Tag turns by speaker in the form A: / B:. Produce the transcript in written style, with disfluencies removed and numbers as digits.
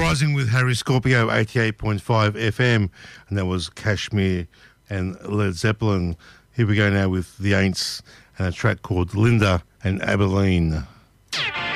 A: Rising with Harry Scorpio, 88.5 FM, and that was Kashmir and Led Zeppelin. Here we go now with the Aints and a track called Linda and Abilene.